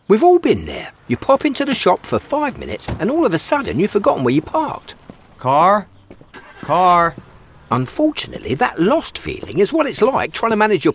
We've all been there. You pop into the shop for 5 minutes and all of a sudden you've forgotten where you parked. Car? Unfortunately, that lost feeling is what it's like trying to manage your